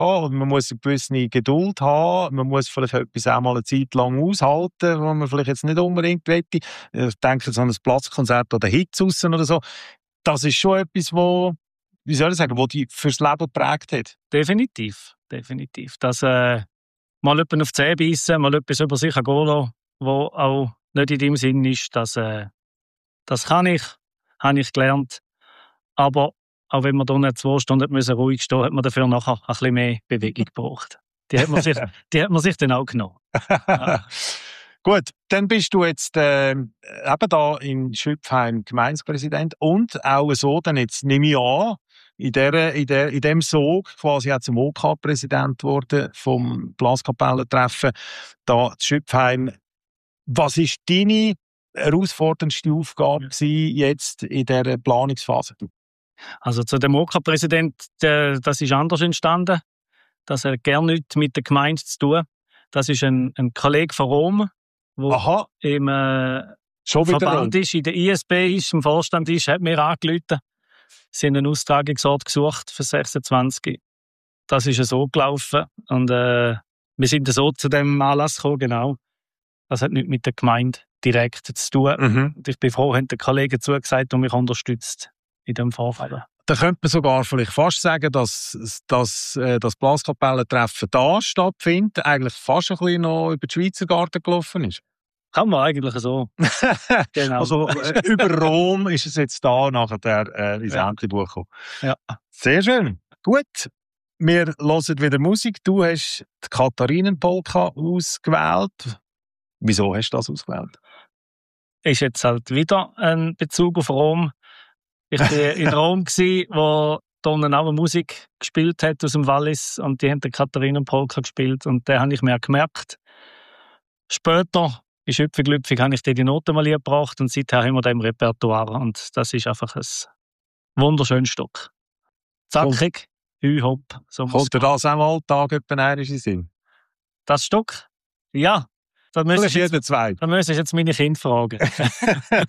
und man muss eine gewisse Geduld haben, man muss vielleicht etwas auch mal eine Zeit lang aushalten, was man vielleicht jetzt nicht unbedingt möchte. Ich denke jetzt an ein Platzkonzert oder Hits raus oder so. Das ist schon etwas, wo, wie soll ich sagen, wo die fürs Leben geprägt hat. Definitiv. Dass mal jemanden auf die Zähne beißen, mal etwas über sich gehen lassen, wo auch nicht in deinem Sinn ist, das habe ich gelernt. Aber auch wenn man da nicht 2 Stunden ruhig stehen musste, hat man dafür nachher ein bisschen mehr Bewegung gebraucht. Die hat man sich dann auch genommen. Ja. Gut, dann bist du jetzt eben da in Schüpfheim Gemeindepräsident und auch so, dann jetzt nehme ich an, in dem Sog quasi auch zum OK-Präsident geworden vom Blaskapellentreffen da in Schüpfheim. Was ist deine herausforderndste Aufgabe gewesen jetzt in dieser Planungsphase? Also zu dem OK-Präsident, das ist anders entstanden. Das hat gerne nichts mit der Gemeinde zu tun. Das ist ein Kollege von Rom, der im Verband ist, in der ISB ist, im Vorstand ist, hat mir angerufen. Sie haben einen Austragungsort gesucht für 26. Das ist so gelaufen. Und wir sind so zu dem Anlass gekommen, genau. Das hat nichts mit der Gemeinde direkt zu tun. Und ich bin froh, haben die Kollegen zugesagt und mich unterstützt in diesem Vorfall. Da könnte man sogar vielleicht fast sagen, dass das Blaskapellentreffen da stattfindet, eigentlich fast ein bisschen noch über den Schweizer Garten gelaufen ist. Kann man eigentlich so. Genau. Also über Rom ist es jetzt da nachher ins Entlebuch gekommen. Ja. Sehr schön. Gut. Wir hören wieder Musik. Du hast die Katharinenpolka ausgewählt. Wieso hast du das ausgewählt? Ist jetzt halt wieder ein Bezug auf Rom. Ich war in Rom, wo Donner auch Musik gespielt hat aus dem Wallis und die haben den Katharinenpolka gespielt und den habe ich mir gemerkt. Später, in Schüpfenglüpfig, habe ich dir die Noten mal gebracht und seither haben wir den im Repertoire und das ist einfach ein wunderschönes Stück. Zackig, Hü-Hopp. So kommt dir das auch im Alltag etwa in den Sinn? Das Stück? Ja. Da müsstest du jetzt meine Kinder fragen.